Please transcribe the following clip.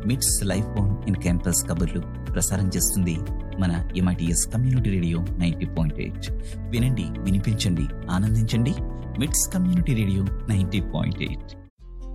మిట్స్ life on in campus కబుర్లు ప్రసారం చేస్తుంది మన MITS కమ్యూనిటీ రేడియో 90.8. వినండి, వినిపించండి, ఆనందించండి. మిట్స్ కమ్యూనిటీ రేడియో 90.8.